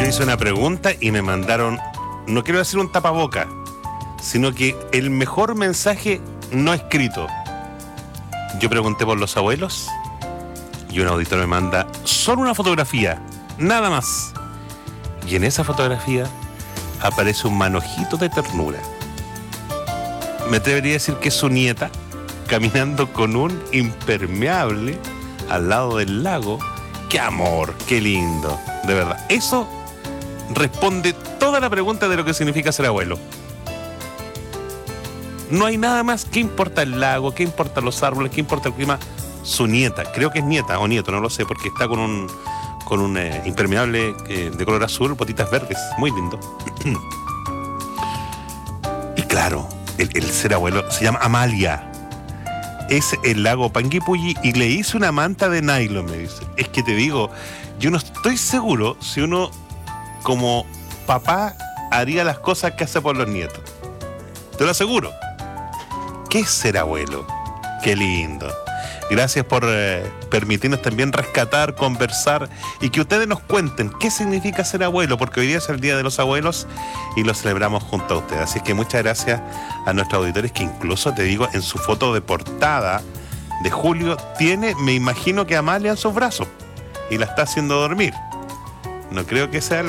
Yo hice una pregunta y me mandaron, no quiero decir un tapaboca, sino que el mejor mensaje no escrito. Yo pregunté por los abuelos y un auditor me manda solo una fotografía, nada más. Y en esa fotografía aparece un manojito de ternura. Me atrevería a decir que es su nieta caminando con un impermeable al lado del lago. ¡Qué amor! ¡Qué lindo! De verdad, eso responde toda la pregunta de lo que significa ser abuelo. No hay nada más. ¿Qué importa el lago? ¿Qué importa los árboles? ¿Qué importa el clima? Su nieta, creo que es nieta o nieto, no lo sé, porque está con un impermeable de color azul, botitas verdes, muy lindo. Y claro, el ser abuelo se llama Amalia. Es el lago Panguipulli y le hice una manta de nylon, me dice. Es que te digo, yo no estoy seguro si uno como papá haría las cosas que hace por los nietos. Te lo aseguro. ¿Qué es ser abuelo? Qué lindo. Gracias por permitirnos también rescatar, conversar y que ustedes nos cuenten qué significa ser abuelo, porque hoy día es el Día de los Abuelos y lo celebramos junto a ustedes. Así que muchas gracias a nuestros auditores que incluso, te digo, en su foto de portada de Julio tiene, me imagino que Amalia en sus brazos y la está haciendo dormir. No creo que sea